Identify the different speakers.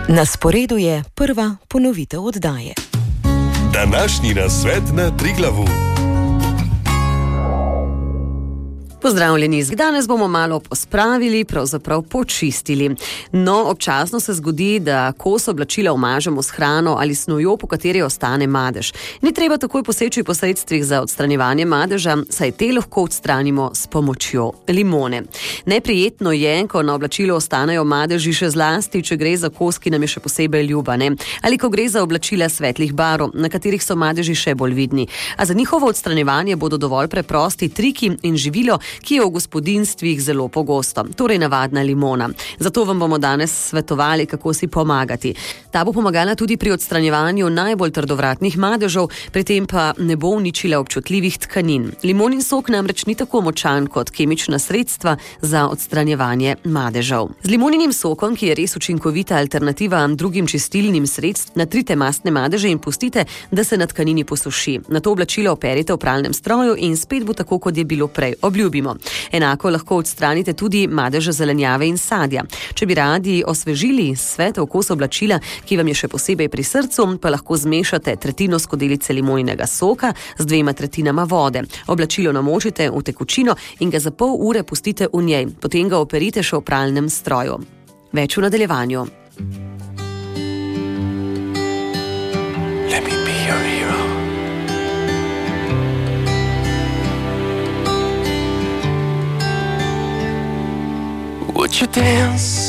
Speaker 1: Na sporedu je prva ponovitev oddaje.
Speaker 2: Današnji nasvet na Triglavu.
Speaker 3: Pozdravljeni, danes bomo malo pospravili, pravzaprav počistili. No, občasno se zgodi, da kos oblačila umažemo s hrano ali snovjo, po kateri ostane madež. Ni treba takoj poseči po sredstvih za odstranjevanje madeža, saj te lahko odstranimo s pomočjo limone. Neprijetno je, ko na oblačilu ostanejo madeži, še zlasti, če gre za kos, ki nam je še posebej ljubane, ali ko gre za oblačila svetlih barv, na katerih so madeži še bolj vidni. A za njihovo odstranjevanje bodo dovolj preprosti triki in živilo, ki je v gospodinjstvih zelo pogosto, torej navadna limona. Zato vam bomo danes svetovali, kako si pomagati. Ta bo pomagala tudi pri odstranjevanju najbolj trdovratnih madežev, pri tem pa ne bo uničila občutljivih tkanin. Limonin sok namreč ni tako močan kot kemična sredstva za odstranjevanje madežev. Z limoninim sokom, ki je res učinkovita alternativa drugim čistilnim sredstvom, natrite mastne madeže in pustite, da se na tkanini posuši. Nato oblačilo operite v pralnem stroju in spet bo tako, kot je bilo prej. Obljubimo. Enako lahko odstranite tudi madeže zelenjave in sadja. Če bi radi osvežili svetel okus oblačila, ki vam je še posebej pri srcu, pa lahko zmešate tretjino skodelice limoninega soka z 2/3 vode. Oblačilo namočite v tekočino in ga za pol ure pustite v njej. Potem ga operite še v pralnem stroju. Več v nadaljevanju.
Speaker 2: Let me be your hero. Would you dance